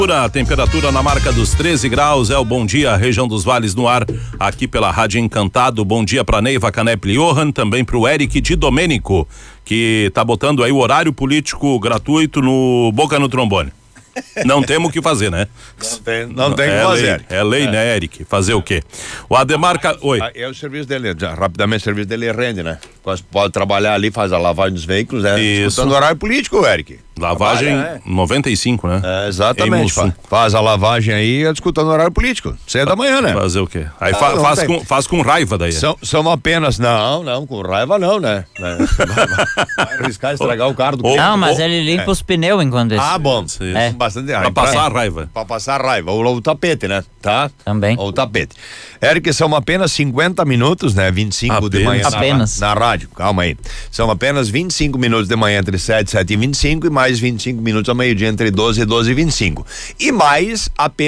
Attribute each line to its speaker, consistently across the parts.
Speaker 1: A temperatura na marca dos 13 graus, é o bom dia, região dos vales no ar, aqui pela Rádio Encantado. Bom dia pra Neiva Canepli Johan, também pro Eric de Domênico, que tá botando aí o horário político gratuito no Boca no Trombone. Não temos o que fazer, né?
Speaker 2: Não tem o que fazer.
Speaker 1: É lei, né, Eric? Fazer o quê? O Ademar... Oi.
Speaker 2: É o serviço dele, rapidamente o serviço dele rende, né? Pode trabalhar ali, faz a lavagem dos veículos, né?
Speaker 1: Isso.
Speaker 2: Escutando horário político, Eric.
Speaker 1: Lavagem
Speaker 2: Trabalha,
Speaker 1: 95, né?
Speaker 2: Exatamente. Faz a lavagem aí, escutando horário político. 6 da manhã, né?
Speaker 1: Fazer o quê? Aí faz com raiva daí.
Speaker 2: São apenas, não, com raiva não, né? Vai arriscar estragar o carro do carro.
Speaker 3: Não, mas ele limpa os pneus enquanto isso.
Speaker 2: Ah, bom. Bastante raiva.
Speaker 1: Pra passar a raiva.
Speaker 2: Pra passar a raiva. Ou o tapete, né? Tá?
Speaker 3: Também.
Speaker 2: Ou o tapete. Eric, são apenas 50 minutos, né? 25 de manhã.
Speaker 3: Apenas.
Speaker 2: Na rádio, calma aí. São apenas 25 minutos de manhã entre 7 e 25 e mais 25 minutos ao meio-dia entre 12 e 25. E mais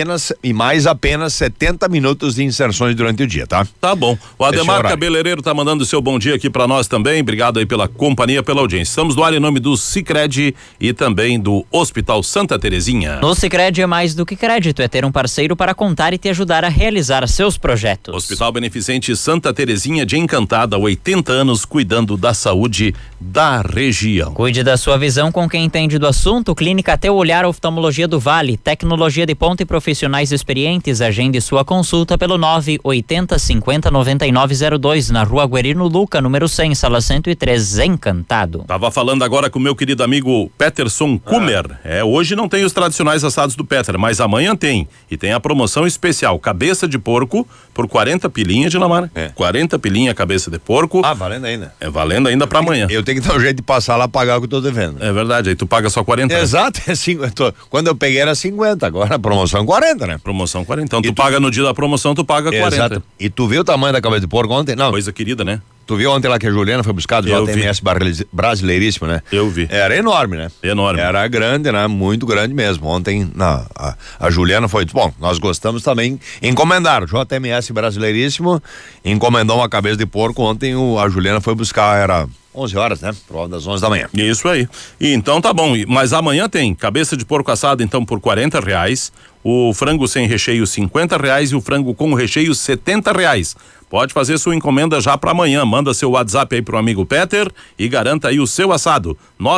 Speaker 2: apenas 70 minutos de inserções durante o dia, tá?
Speaker 1: Tá bom. O Ademar Cabeleireiro tá mandando o seu bom dia aqui pra nós também. Obrigado aí pela companhia, pela audiência. Estamos no ar em nome do Sicredi e também do Hospital Santa Terezinha.
Speaker 3: No Sicredi é mais do que crédito, é ter um parceiro para contar e te ajudar a realizar seus projetos.
Speaker 1: Hospital Beneficente Santa Terezinha de Encantada, 80 anos cuidando da saúde da região.
Speaker 3: Cuide da sua visão com quem entende do assunto. Clínica Teu Olhar Oftalmologia do Vale, tecnologia de ponta e profissionais experientes. Agende sua consulta pelo 980 50 9902 na Rua Guerino Luca, número 100, sala 103, Encantado.
Speaker 1: Tava falando agora com o meu querido amigo Peterson Kummer. Hoje não tem os tradicionais assados do Peter, mas amanhã tem. E tem a promoção especial, cabeça de porco por 40 pilinha de Lamar. 40 pilinha cabeça de porco.
Speaker 2: Valendo ainda.
Speaker 1: É valendo ainda pra amanhã.
Speaker 2: Eu tenho que dar um jeito de passar lá pagar o que eu tô devendo.
Speaker 1: É verdade, aí tu paga só 40.
Speaker 2: Exato, é 50. Quando eu peguei era 50, agora a promoção 40, né?
Speaker 1: Promoção 40. Então tu paga no dia da promoção, tu paga 40.
Speaker 2: Exato. E tu viu o tamanho da cabeça de porco ontem? Não.
Speaker 1: Coisa querida, né?
Speaker 2: Tu viu ontem lá que a Juliana foi buscar do JMS Brasileiríssimo, né?
Speaker 1: Eu vi.
Speaker 2: Era enorme, né?
Speaker 1: Enorme.
Speaker 2: Era grande, né? Muito grande mesmo. Ontem, a Juliana foi... Bom, nós gostamos também, encomendaram. JMS Brasileiríssimo encomendou uma cabeça de porco. Ontem a Juliana foi buscar, era 11 horas, né? Por volta das 11 da manhã.
Speaker 1: Isso aí. E então tá bom, mas amanhã tem cabeça de porco assado então por R$40, o frango sem recheio R$50 e o frango com recheio R$70. Pode fazer sua encomenda já para amanhã. Manda seu WhatsApp aí pro amigo Peter e garanta aí o seu assado.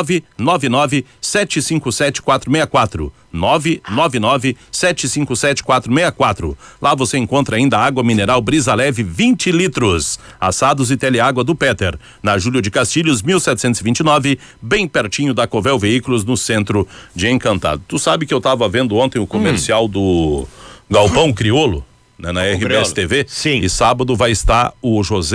Speaker 1: 999-757-464. 999-757-464. Lá você encontra ainda água mineral Brisa Leve 20 litros. Assados e teleágua do Peter. Na Júlio de Castilhos, 1729, bem pertinho da Covel Veículos, no centro de Encantado. Tu sabe que eu tava vendo ontem o comercial do Galpão Criolo, né, na RBS TV?
Speaker 2: Sim.
Speaker 1: E sábado vai estar o José